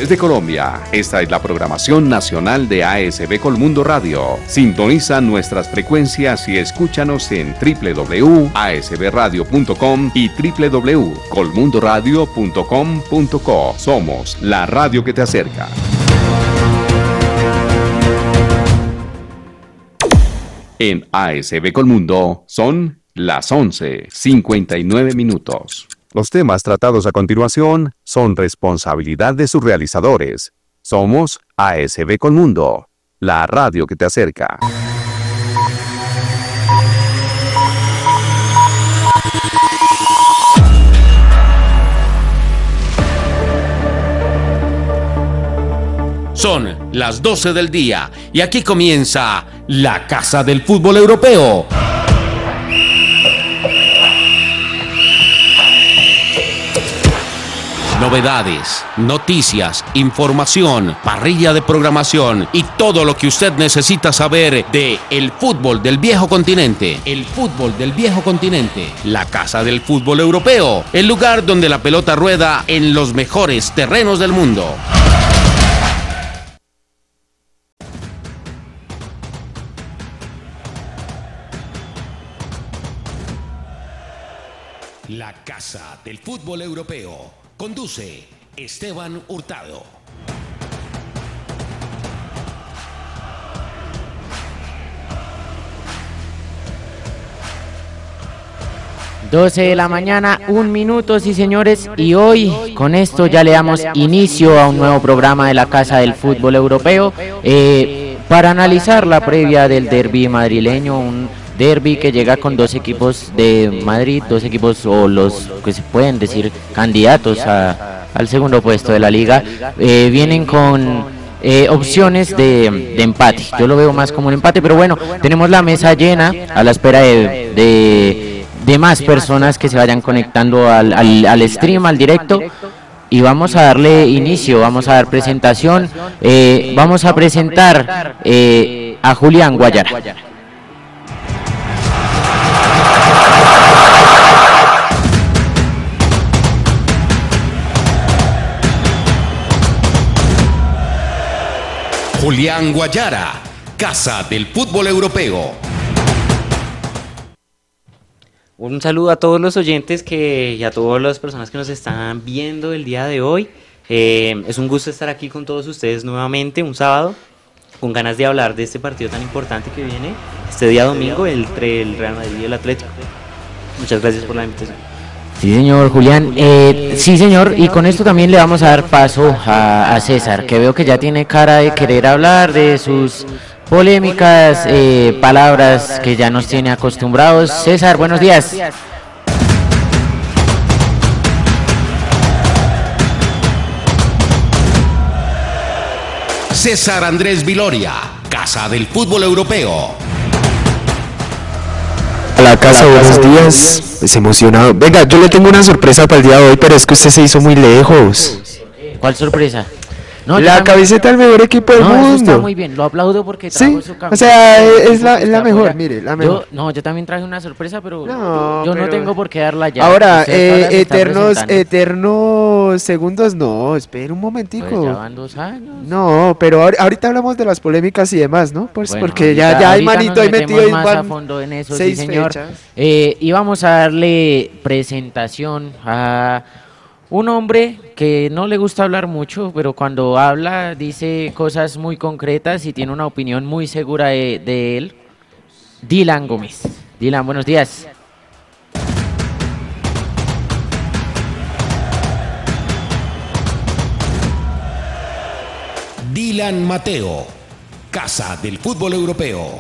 desde Colombia, esta es la programación nacional de ASB Colmundo Radio. Sintoniza nuestras frecuencias y escúchanos en www.asbradio.com y www.colmundoradio.com.co. Somos la radio que te acerca. En ASB Colmundo son las 11:59. Los temas tratados a continuación son responsabilidad de sus realizadores. Somos ASB Colmundo, la radio que te acerca. Son las 12 del día y aquí comienza la Casa del Fútbol Europeo. Novedades, noticias, información, parrilla de programación y todo lo que usted necesita saber de el fútbol del viejo continente. El fútbol del viejo continente. La Casa del Fútbol Europeo. El lugar donde la pelota rueda en los mejores terrenos del mundo. La Casa del Fútbol Europeo. Conduce Esteban Hurtado. Doce de la mañana, 1 minuto, sí señores, y hoy con esto ya le damos inicio a un nuevo programa de la Casa del Fútbol Europeo para analizar la previa del derbi madrileño, un derbi que llega con dos equipos de Madrid, dos equipos o los que se pueden decir candidatos al segundo puesto de la liga, vienen con opciones de empate. Yo lo veo más como un empate, pero bueno, tenemos la mesa llena a la espera de más personas que se vayan conectando al stream, al directo. Y vamos a darle inicio, vamos a dar presentación, vamos a presentar a Julián Guayara. Julián Guayara, Casa del Fútbol Europeo. Un saludo a todos los oyentes y a todas las personas que nos están viendo el día de hoy. Es un gusto estar aquí con todos ustedes nuevamente, un sábado, con ganas de hablar de este partido tan importante que viene este día domingo entre el Real Madrid y el Atlético. Muchas gracias por la invitación. Sí, señor Julián. Sí, señor, y con esto también le vamos a dar paso a César, que veo que ya tiene cara de querer hablar de sus polémicas palabras que ya nos tiene acostumbrados. César, buenos días. César Andrés Viloria, Casa del Fútbol Europeo. A la casa, buenos días. Pues emocionado. Venga, yo le tengo una sorpresa para el día de hoy, pero es que usted se hizo muy lejos. ¿Cuál sorpresa? No, la camiseta del mejor equipo del mundo. Eso está muy bien, lo aplaudo porque trajo su camiseta. O sea, es la mejor, mire, la mejor. Yo también traje una sorpresa, pero no tengo por qué darla ya. Ahora, eternos segundos, no, espera un momentico. Pues ya van 2 años. No, pero ahorita hablamos de las polémicas y demás, ¿no? Pues bueno, porque ya hay manito ahí metido y más van a fondo en eso, 6 sí, señor. fechas. Y vamos a darle presentación a un hombre que no le gusta hablar mucho, pero cuando habla dice cosas muy concretas y tiene una opinión muy segura de él. Dylan Gómez. Dylan, buenos días. Dylan Mateo, Casa del Fútbol Europeo.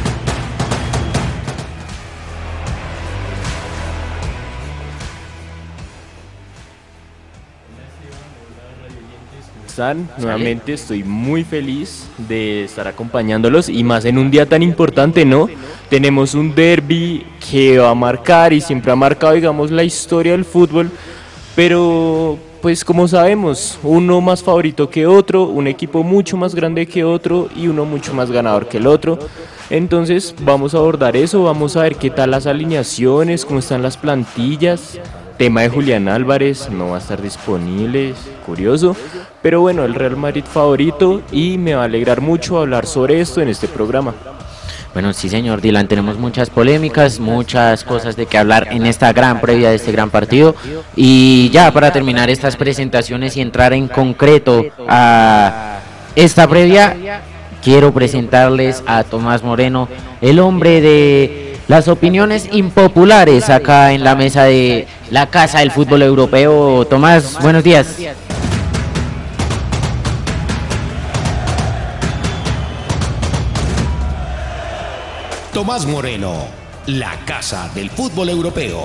Nuevamente estoy muy feliz de estar acompañándolos y más en un día tan importante, ¿no? Tenemos un derbi que va a marcar y siempre ha marcado, digamos, la historia del fútbol, pero pues como sabemos, uno más favorito que otro, un equipo mucho más grande que otro y uno mucho más ganador que el otro. Entonces vamos a abordar eso, vamos a ver qué tal las alineaciones, cómo están las plantillas. tema de Julián Álvarez, no va a estar disponible, curioso, pero bueno, el Real Madrid favorito y me va a alegrar mucho hablar sobre esto en este programa. Bueno, sí señor Dylan, tenemos muchas polémicas, muchas cosas de qué hablar en esta gran previa de este gran partido. Y ya para terminar estas presentaciones y entrar en concreto a esta previa, quiero presentarles a Tomás Moreno, el hombre de las opiniones impopulares acá en la mesa de la Casa del Fútbol Europeo. Tomás, buenos días. Tomás Moreno, la Casa del Fútbol Europeo.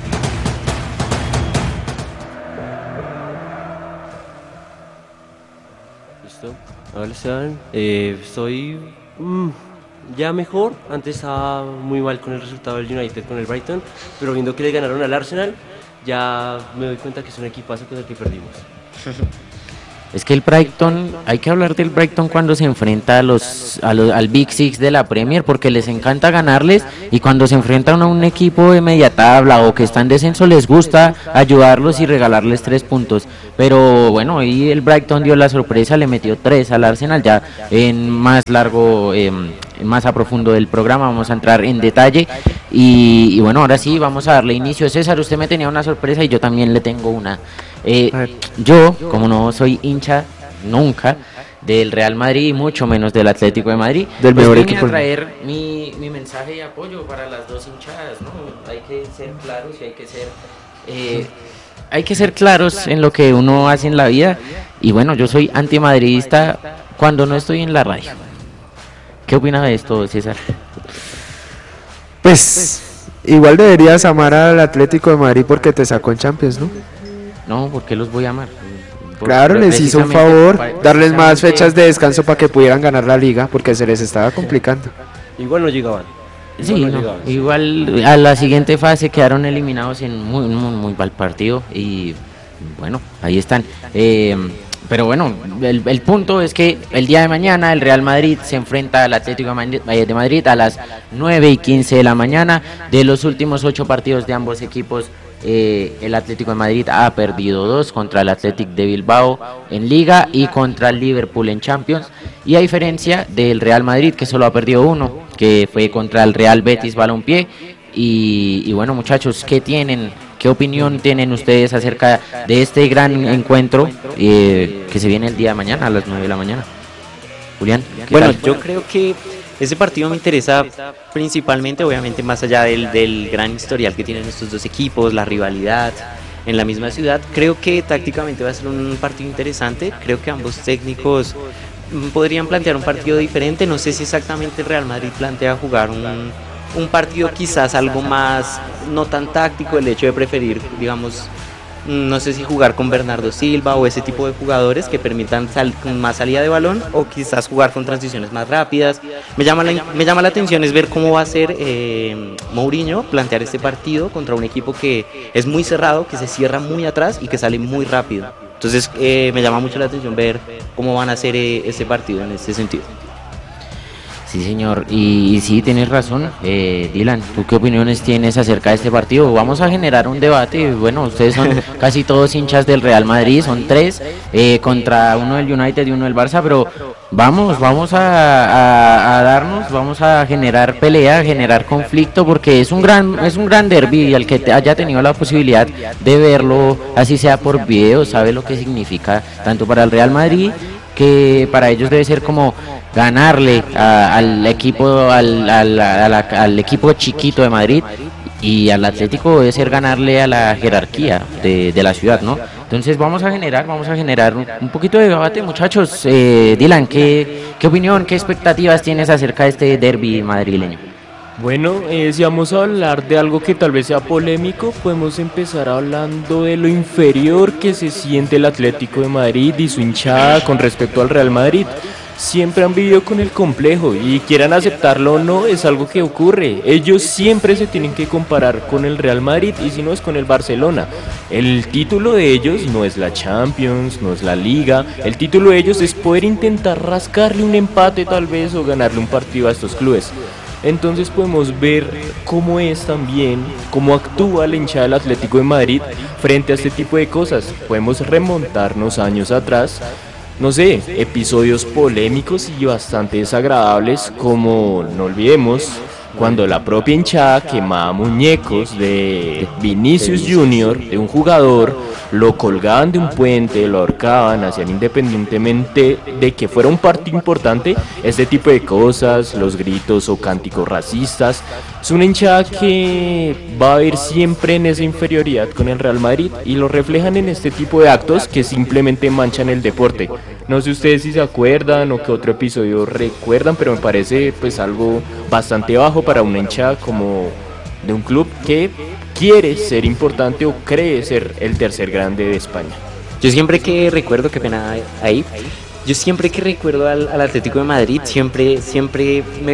Listo. Hola Esteban, estoy ya mejor. Antes estaba muy mal con el resultado del United con el Brighton, pero viendo que le ganaron al Arsenal, ya me doy cuenta que es un equipazo con el que perdimos. Es que el Brighton, hay que hablar del Brighton cuando se enfrenta al Big Six de la Premier, porque les encanta ganarles, y cuando se enfrentan a un equipo de media tabla o que está en descenso les gusta ayudarlos y regalarles 3 puntos. Pero bueno, ahí el Brighton dio la sorpresa, le metió 3 al Arsenal. Ya en más largo, más a profundo del programa vamos a entrar en detalle. Y bueno, ahora sí vamos a darle inicio. César, usted me tenía una sorpresa y yo también le tengo una. Yo, como no soy hincha nunca del Real Madrid y mucho menos del Atlético de Madrid, del pues mejor vine equipo. a traer mi mensaje de apoyo para las dos hinchadas, ¿no? Hay que ser claros y hay que ser claros en lo que uno hace en la vida. Y bueno, yo soy antimadridista cuando no estoy en la radio. ¿Qué opina de esto, César? Pues igual deberías amar al Atlético de Madrid porque te sacó en Champions, ¿no? No, ¿por qué los voy a amar? Claro, les hizo un favor, darles más fechas de descanso para que pudieran ganar la liga, porque se les estaba complicando. Igual no llegaban. Sí, no, igual a la siguiente fase quedaron eliminados en muy mal partido y bueno, ahí están. Pero bueno, el punto es que el día de mañana el Real Madrid se enfrenta al Atlético de Madrid a las 9:15 de la mañana. De los últimos 8 partidos de ambos equipos, el Atlético de Madrid ha perdido 2 contra el Athletic de Bilbao en Liga y contra el Liverpool en Champions, y a diferencia del Real Madrid, que solo ha perdido 1, que fue contra el Real Betis Balompié. Y bueno, muchachos, ¿qué opinión tienen ustedes acerca de este gran encuentro que se viene el día de mañana a las 9 de la mañana? Julián, bueno, yo creo que ese partido me interesa principalmente, obviamente, más allá del gran historial que tienen estos dos equipos, la rivalidad en la misma ciudad. Creo que tácticamente va a ser un partido interesante. Creo que ambos técnicos podrían plantear un partido diferente. No sé si exactamente el Real Madrid plantea jugar un partido quizás algo más, no tan táctico, el hecho de preferir, digamos, no sé si jugar con Bernardo Silva o ese tipo de jugadores que permitan con más salida de balón, o quizás jugar con transiciones más rápidas. Me llama la atención es ver cómo va a ser Mourinho plantear este partido contra un equipo que es muy cerrado, que se cierra muy atrás y que sale muy rápido. Entonces me llama mucho la atención ver cómo van a hacer este partido en este sentido. Sí, señor, y sí, tienes razón. Dylan, ¿tú qué opiniones tienes acerca de este partido? Vamos a generar un debate. Bueno, ustedes son casi todos hinchas del Real Madrid, son 3 contra uno del United y uno del Barça, pero vamos a darnos, vamos a generar pelea, a generar conflicto, porque es un gran derbi, y el que haya tenido la posibilidad de verlo, así sea por video, sabe lo que significa tanto para el Real Madrid, que para ellos debe ser como ganarle al equipo al equipo chiquito de Madrid, y al Atlético debe ser ganarle a la jerarquía de la ciudad, ¿no? Entonces vamos a generar un poquito de debate, muchachos. Dylan, ¿qué opinión, qué expectativas tienes acerca de este derbi madrileño? Bueno, si vamos a hablar de algo que tal vez sea polémico, podemos empezar hablando de lo inferior que se siente el Atlético de Madrid y su hinchada con respecto al Real Madrid. Siempre han vivido con el complejo, y quieran aceptarlo o no, es algo que ocurre. Ellos siempre se tienen que comparar con el Real Madrid, y si no es con el Barcelona. El título de ellos no es la Champions, no es la Liga. El título de ellos es poder intentar rascarle un empate tal vez, o ganarle un partido a estos clubes. Entonces podemos ver cómo es también, cómo actúa la hinchada del Atlético de Madrid frente a este tipo de cosas. Podemos remontarnos años atrás, no sé, episodios polémicos y bastante desagradables, como, no olvidemos, cuando la propia hinchada quemaba muñecos de Vinicius Junior, de un jugador, lo colgaban de un puente, lo ahorcaban, hacían independientemente de que fuera un partido importante, este tipo de cosas, los gritos o cánticos racistas. Es una hinchada que va a ir siempre en esa inferioridad con el Real Madrid y lo reflejan en este tipo de actos que simplemente manchan el deporte. No sé ustedes si se acuerdan o qué otro episodio recuerdan, pero me parece pues algo bastante bajo para una hinchada como de un club que quiere ser importante o cree ser el tercer grande de España. Yo siempre que recuerdo, qué pena ahí, yo siempre que recuerdo al Atlético de Madrid, siempre me